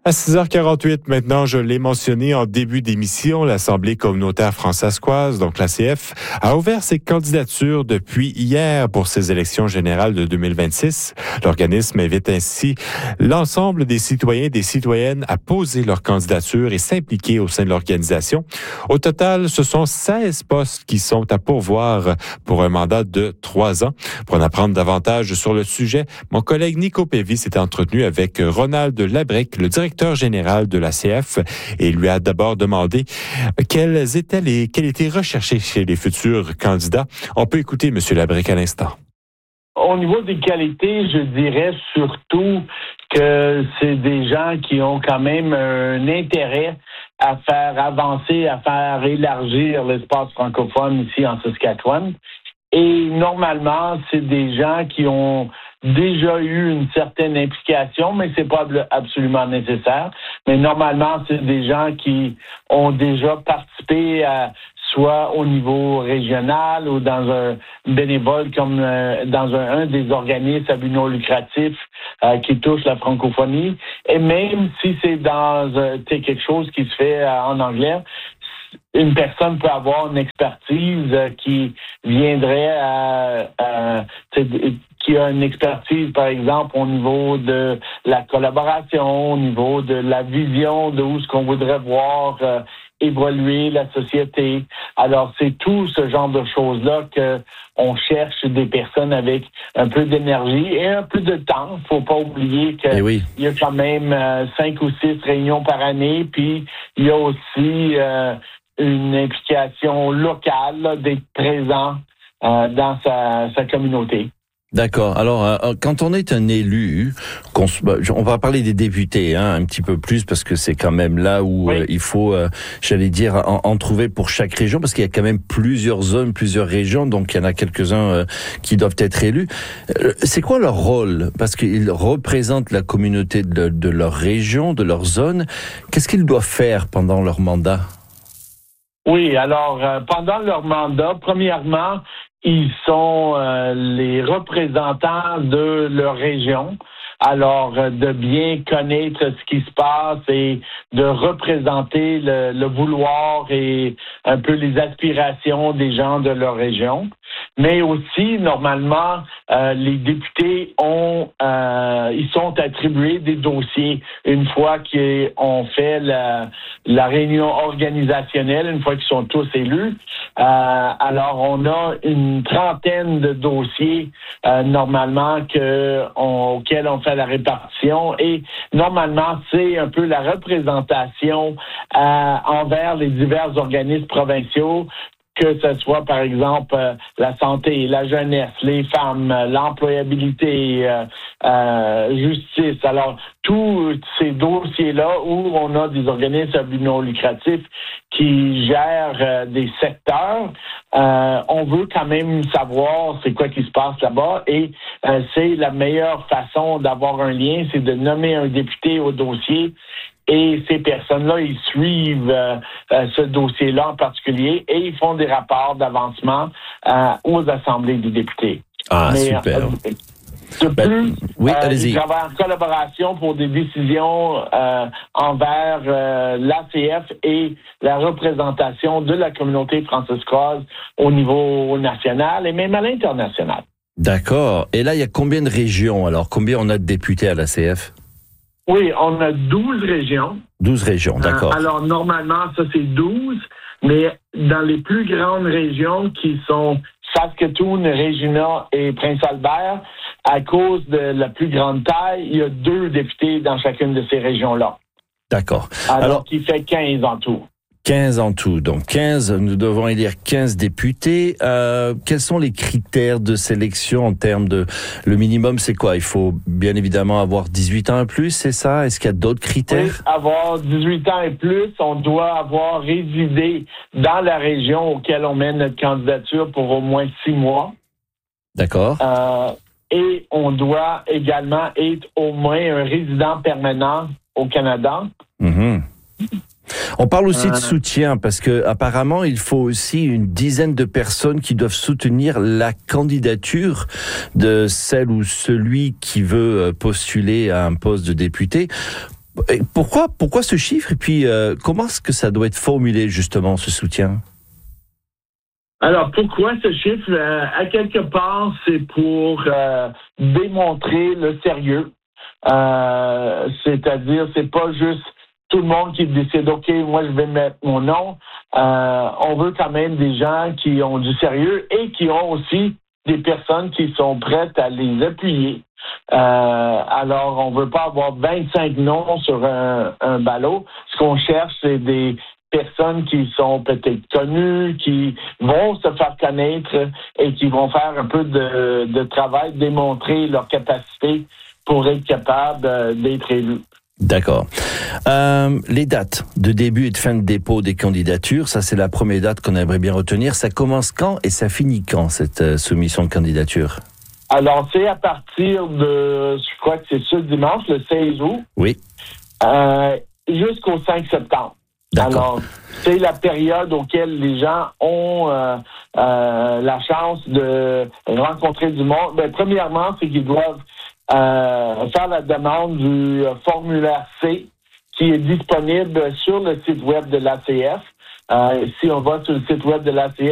À 6h48 maintenant, je l'ai mentionné en début d'émission, l'Assemblée communautaire françaiscoise, donc l'ACF, a ouvert ses candidatures depuis hier pour ses élections générales de 2026. L'organisme invite ainsi l'ensemble des citoyens et des citoyennes à poser leur candidature et s'impliquer au sein de l'organisation. Au total, ce sont 16 postes qui sont à pourvoir pour un mandat de 3 ans. Pour en apprendre davantage sur le sujet, mon collègue Nico Pévy s'est entretenu avec Ronald Labrec, le directeur général de l'ACF, et lui a d'abord demandé quels étaient recherchés chez les futurs candidats. On peut écouter M. Labrec à l'instant. Au niveau des qualités, je dirais surtout que c'est des gens qui ont quand même un intérêt à faire avancer, à faire élargir l'espace francophone ici en Saskatchewan. Et normalement, c'est des gens qui ont déjà eu une certaine implication, mais c'est pas absolument nécessaire. Mais normalement, c'est des gens qui ont déjà participé soit au niveau régional ou dans un bénévole comme dans un des organismes à but non lucratif qui touche la francophonie. Et même si c'est dans quelque chose qui se fait en anglais, une personne peut avoir une expertise qui viendrait qui a une expertise, par exemple, au niveau de la collaboration, au niveau de la vision de où ce qu'on voudrait voir évoluer la société. Alors, c'est tout ce genre de choses-là que on cherche des personnes avec un peu d'énergie et un peu de temps. Faut pas oublier qu'il y a quand même 5 ou 6 réunions par année, puis il y a aussi une implication locale là, d'être présent dans sa communauté. D'accord. Alors, quand on est un élu, on va parler des députés un petit peu plus, parce que c'est quand même là où il faut, en trouver pour chaque région, parce qu'il y a quand même plusieurs zones, plusieurs régions, donc il y en a quelques-uns qui doivent être élus. C'est quoi leur rôle? Parce qu'ils représentent la communauté de leur région, de leur zone. Qu'est-ce qu'ils doivent faire pendant leur mandat? Oui, alors, pendant leur mandat, premièrement, ils sont les représentants de leur région. Alors, de bien connaître ce qui se passe et de représenter le vouloir et un peu les aspirations des gens de leur région. Mais aussi, normalement, les députés ils sont attribués des dossiers une fois qu'ils ont fait la réunion organisationnelle, une fois qu'ils sont tous élus. Alors, on a une trentaine de dossiers normalement auxquels on fait la répartition, et normalement, c'est un peu la représentation envers les divers organismes provinciaux, que ce soit, par exemple, la santé, la jeunesse, les femmes, l'employabilité, justice. Alors, tous ces dossiers-là où on a des organismes à but non lucratif qui gèrent des secteurs, on veut quand même savoir c'est quoi qui se passe là-bas, et c'est la meilleure façon d'avoir un lien, c'est de nommer un député au dossier. Et ces personnes-là, ils suivent ce dossier-là en particulier, et ils font des rapports d'avancement aux assemblées des députés. Ah, super. De plus, ils travaillent en collaboration pour des décisions envers l'ACF et la représentation de la communauté franciscoise au niveau national et même à l'international. D'accord. Et là, il y a combien de régions? Alors, combien on a de députés à l'ACF? Oui, on a 12 régions. 12 régions, d'accord. Alors, normalement, ça, c'est 12, mais dans les plus grandes régions qui sont Saskatoon, Regina et Prince-Albert, à cause de la plus grande taille, il y a 2 députés dans chacune de ces régions-là. D'accord. Alors, qui fait 15 en tout. 15 en tout. Donc 15, nous devons élire 15 députés. Quels sont les critères de sélection en termes de... Le minimum, c'est quoi? Il faut bien évidemment avoir 18 ans et plus, c'est ça? Est-ce qu'il y a d'autres critères? Oui, avoir 18 ans et plus, on doit avoir résidé dans la région auquel on mène notre candidature pour au moins 6 mois. D'accord. Et on doit également être au moins un résident permanent au Canada. Mm-hmm. On parle aussi de soutien, parce que apparemment il faut aussi une dizaine de personnes qui doivent soutenir la candidature de celle ou celui qui veut postuler à un poste de député. Pourquoi ce chiffre? Et puis, comment est-ce que ça doit être formulé, justement, ce soutien? Alors, pourquoi ce chiffre? À quelque part, c'est pour démontrer le sérieux. C'est-à-dire, c'est pas juste tout le monde qui décide, OK, moi, je vais mettre mon nom. On veut quand même des gens qui ont du sérieux et qui ont aussi des personnes qui sont prêtes à les appuyer. Alors, on veut pas avoir 25 noms sur un ballot. Ce qu'on cherche, c'est des personnes qui sont peut-être connues, qui vont se faire connaître et qui vont faire un peu de travail, démontrer leur capacité pour être capable d'être élus. D'accord. Les dates de début et de fin de dépôt des candidatures, ça c'est la première date qu'on aimerait bien retenir. Ça commence quand et ça finit quand, cette soumission de candidature? Alors, c'est à partir de, je crois que c'est ce dimanche, le 16 août. Oui. Jusqu'au 5 septembre. D'accord. Alors, c'est la période auquel les gens ont la chance de rencontrer du monde. Ben, premièrement, c'est qu'ils doivent faire la demande du formulaire C qui est disponible sur le site web de l'ACF. Si on va sur le site web de l'ACF,